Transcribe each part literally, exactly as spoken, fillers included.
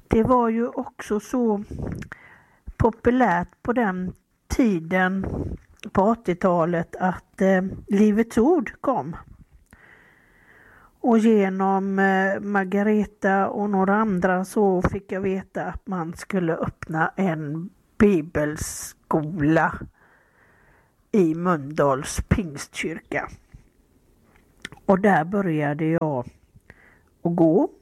det var ju också så populärt på den tiden på åttiotalet att eh, Livets ord kom. Och genom eh, Margareta och några andra så fick jag veta att man skulle öppna en bibelskola i Mölndals pingstkyrka. Och där började jag att gå.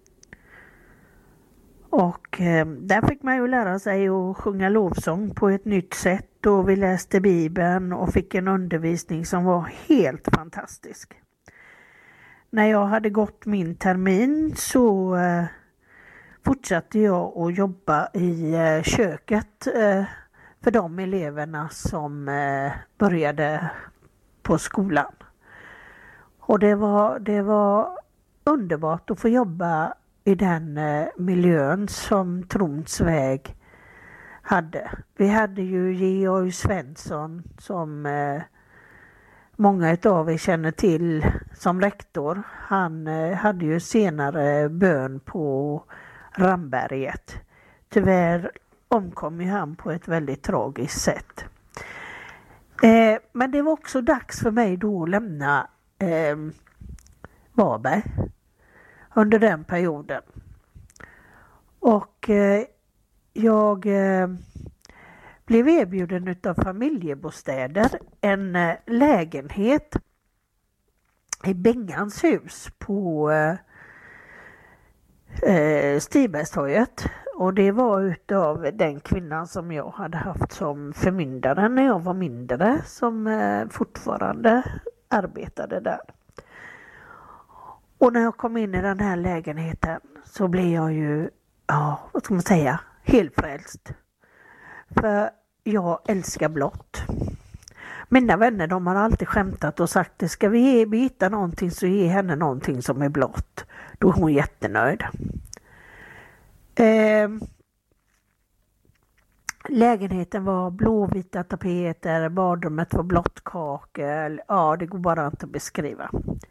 Och eh, där fick man ju lära sig att sjunga lovsång på ett nytt sätt. Och vi läste Bibeln och fick en undervisning som var helt fantastisk. När jag hade gått min termin så eh, fortsatte jag att jobba i eh, köket eh, för de eleverna som eh, började på skolan. Och det var, det var underbart att få jobba i den eh, miljön som Trons väg hade. Vi hade ju Georg Svensson som eh, många av er känner till som rektor. Han eh, hade ju senare bön på Ramberget. Tyvärr omkom ju han på ett väldigt tragiskt sätt. Eh, men det var också dags för mig då att lämna eh, Varberg under den perioden. Och eh, jag eh, blev erbjuden utav Familjebostäder en eh, lägenhet i Bengans hus på eh, Stibergstorget. Och det var utav den kvinnan som jag hade haft som förmyndare när jag var mindre, som eh, fortfarande arbetade där. Och när jag kom in i den här lägenheten så blev jag ju, ja, vad ska man säga, helt frälst. För jag älskar blått. Mina vänner, de har alltid skämtat och sagt att ska vi ge Birgitta någonting så ge henne någonting som är blått. Då är hon jättenöjd. Eh, lägenheten var blåvita tapeter, badrummet var blått kakel. Ja, det går bara inte att beskriva.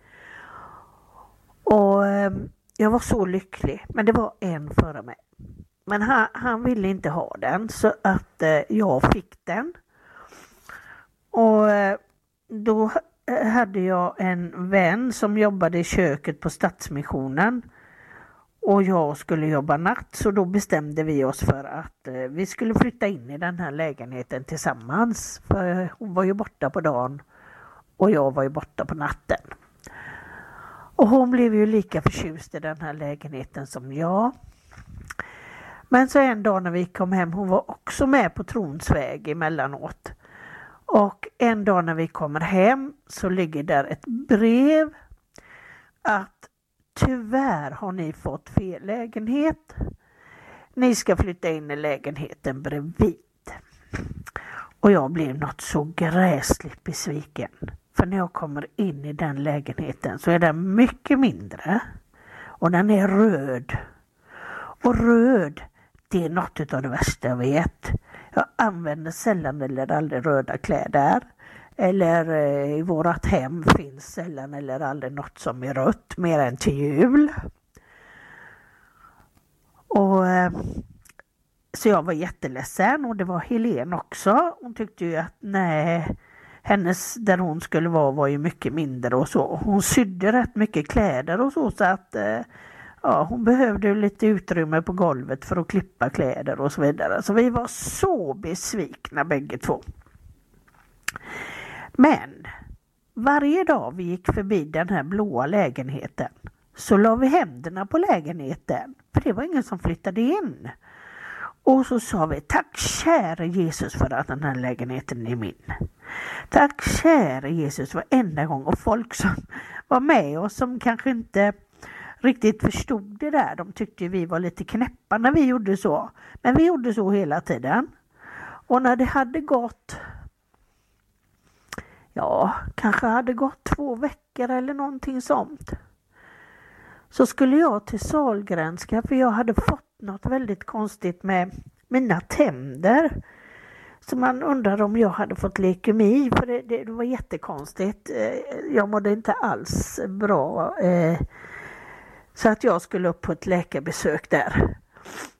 Och eh, jag var så lycklig, men det var en före mig. Men han, han ville inte ha den, så att eh, jag fick den. Och eh, då hade jag en vän som jobbade i köket på Stadsmissionen. Och jag skulle jobba natt, så då bestämde vi oss för att eh, vi skulle flytta in i den här lägenheten tillsammans. För hon var ju borta på dagen och jag var ju borta på natten. Och hon blev ju lika förtjust i den här lägenheten som jag. Men så en dag när vi kom hem, hon var också med på Trons väg emellanåt. Och en dag när vi kommer hem så ligger där ett brev att tyvärr har ni fått fel lägenhet. Ni ska flytta in i lägenheten bredvid. Och jag blev något så gräsligt besviken. För när jag kommer in i den lägenheten så är den mycket mindre. Och den är röd. Och röd, det är något av det värsta jag vet. Jag använder sällan eller aldrig röda kläder. Eller eh, i vårat hem finns sällan eller aldrig något som är rött mer än till jul. Och eh, så jag var jätteledsen, och det var Helen också. Hon tyckte ju att nej, hennes där hon skulle vara var ju mycket mindre och så. Hon sydde rätt mycket kläder och så, så att eh, ja, hon behövde lite utrymme på golvet för att klippa kläder och så vidare. Så vi var så besvikna bägge två. Men varje dag vi gick förbi den här blåa lägenheten så la vi händerna på lägenheten. För det var ingen som flyttade in. Och så sa vi, tack käre Jesus för att den här lägenheten är min. Tack käre Jesus varenda gång. Och folk som var med oss som kanske inte riktigt förstod det där. De tyckte vi var lite knäppa när vi gjorde så. Men vi gjorde så hela tiden. Och när det hade gått, ja, kanske hade gått två veckor eller någonting sånt, så skulle jag till Sahlgrenska, för jag hade fått något väldigt konstigt med mina tänder. Så man undrade om jag hade fått leukemi, för det, det, det var jättekonstigt. Jag mådde inte alls bra. Så att jag skulle upp på ett läkarbesök där.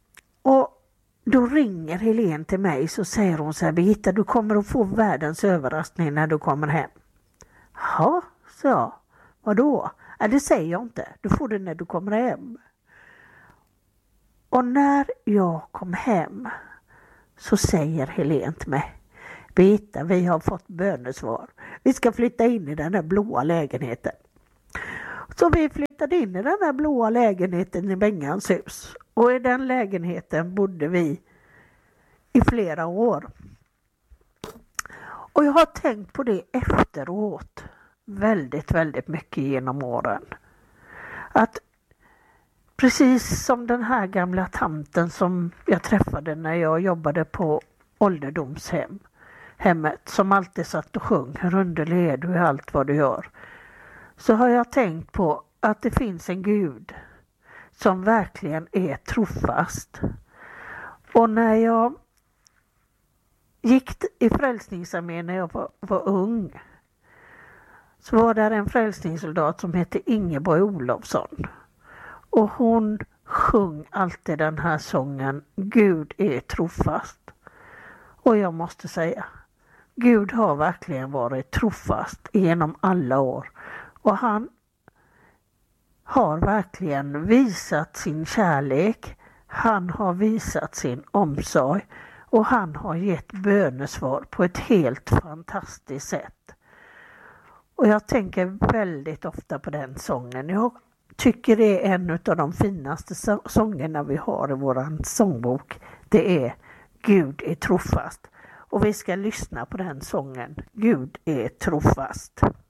då ringer Helene till mig, så säger hon så här: Birgitta, du kommer att få världens överraskning när du kommer hem. Ja, så. Vadå? Ja, det säger jag inte. Du får det när du kommer hem. Och när jag kom hem så säger Helene till mig: Birgitta, vi har fått bönesvar. Vi ska flytta in i den där blåa lägenheten. Så vi flyttade in i den där blåa lägenheten i Bengans hus. Och i den lägenheten bodde vi i flera år. Och jag har tänkt på det efteråt väldigt, väldigt mycket genom åren. Att precis som den här gamla tanten som jag träffade när jag jobbade på ålderdomshem, hemmet, som alltid satt och sjöng hur underlig är du i allt vad du gör, så har jag tänkt på att det finns en Gud som verkligen är trofast. Och när jag gick i Frälsningsarmén när jag var, var ung, så var där en frälsningssoldat som hette Ingeborg Olofsson. Och hon sjöng alltid den här sången: Gud är trofast. Och jag måste säga, Gud har verkligen varit trofast genom alla år. Och han har verkligen visat sin kärlek. Han har visat sin omsorg. Och han har gett bönesvar på ett helt fantastiskt sätt. Och jag tänker väldigt ofta på den sången. Jag tycker det är en av de finaste sångerna vi har i våran sångbok. Det är Gud är trofast. Och vi ska lyssna på den sången. Gud är trofast.